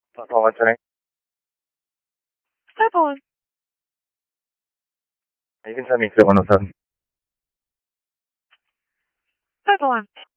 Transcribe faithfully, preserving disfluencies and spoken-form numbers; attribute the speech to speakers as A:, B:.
A: Purple, what's your name?
B: Purple.
A: You can send me to one oh seven.
B: Purple one.